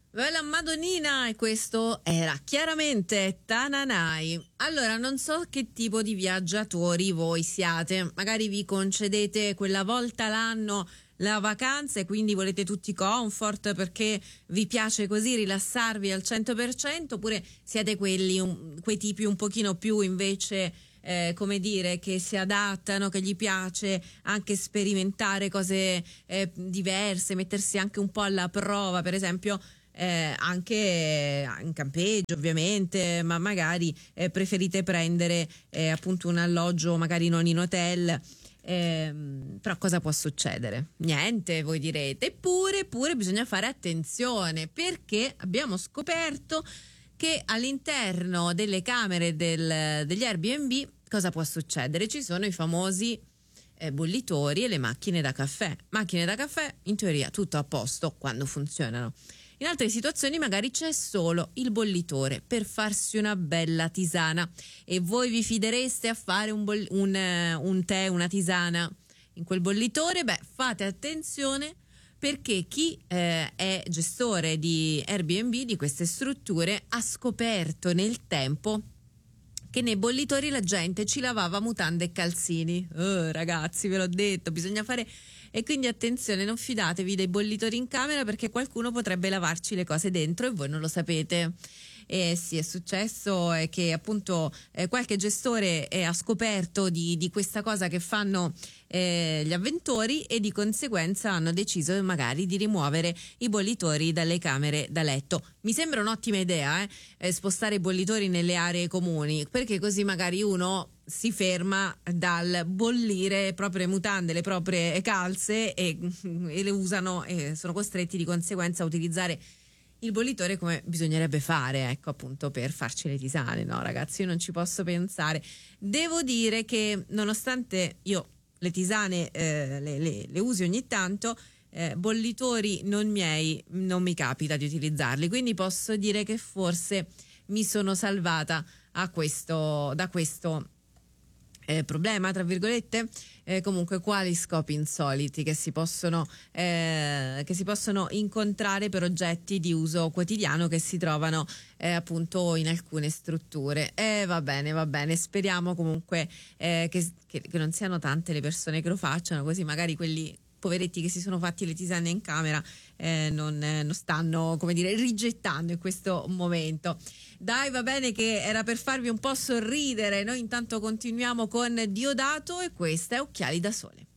Bella Madonnina, e questo era chiaramente Tananai. Allora, non so che tipo di viaggiatori voi siate, magari vi concedete quella volta l'anno la vacanza e quindi volete tutti comfort perché vi piace così rilassarvi al 100%, oppure siete quei tipi un pochino più invece come dire, che si adattano, che gli piace anche sperimentare cose diverse, mettersi anche un po' alla prova, per esempio anche in campeggio ovviamente, ma magari preferite prendere appunto un alloggio magari non in hotel. Però cosa può succedere? Niente, voi direte. Eppure bisogna fare attenzione, perché abbiamo scoperto che all'interno delle camere degli Airbnb cosa può succedere? Ci sono i famosi bollitori e le macchine da caffè. Macchine da caffè, in teoria tutto a posto quando funzionano. In altre situazioni magari c'è solo il bollitore per farsi una bella tisana. E voi vi fidereste a fare un tè, una tisana in quel bollitore? Beh, fate attenzione, perché chi è gestore di Airbnb, di queste strutture, ha scoperto nel tempo che nei bollitori la gente ci lavava mutande e calzini. Ragazzi, ve l'ho detto, bisogna fare. E quindi attenzione, non fidatevi dei bollitori in camera, perché qualcuno potrebbe lavarci le cose dentro e voi non lo sapete. E sì, è successo che appunto qualche gestore ha scoperto di questa cosa che fanno gli avventori, e di conseguenza hanno deciso magari di rimuovere i bollitori dalle camere da letto. Mi sembra un'ottima idea spostare i bollitori nelle aree comuni, perché così magari uno si ferma dal bollire le proprie mutande, le proprie calze e le usano, e sono costretti di conseguenza a utilizzare il bollitore come bisognerebbe fare, ecco, appunto per farci le tisane. No, ragazzi, io non ci posso pensare. Devo dire che nonostante io le tisane le usi ogni tanto, bollitori non miei non mi capita di utilizzarli, quindi posso dire che forse mi sono salvata da questo problema, tra virgolette. Comunque, quali scopi insoliti che si possono incontrare per oggetti di uso quotidiano che si trovano appunto in alcune strutture. Va bene, speriamo comunque che non siano tante le persone che lo facciano, così magari quelli poveretti che si sono fatti le tisane in camera non stanno, come dire, rigettando in questo momento. Dai, va bene, che era per farvi un po' sorridere. Noi intanto continuiamo con Diodato, e questa è Occhiali da Sole.